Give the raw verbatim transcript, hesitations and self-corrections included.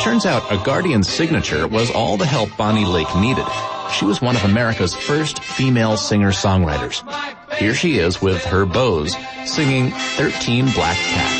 Turns out a guardian signature was all the help Bonnie Lake needed. She was one of America's first female singer-songwriters. Here she is with her Bose singing thirteen Black Cats.